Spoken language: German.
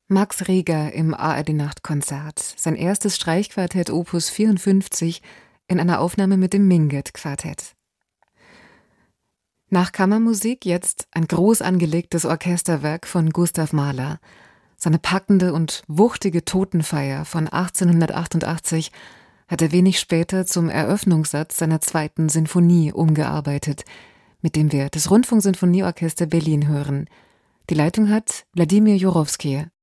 Max Reger im ARD-Nachtkonzert, sein erstes Streichquartett Opus 54 in einer Aufnahme mit dem Minget-Quartett. Nach Kammermusik jetzt ein groß angelegtes Orchesterwerk von Gustav Mahler. Seine packende und wuchtige Totenfeier von 1888 hat er wenig später zum Eröffnungssatz seiner 2. Sinfonie umgearbeitet, mit dem wir das Rundfunksinfonieorchester Berlin hören. Die Leitung hat Wladimir Jurowski.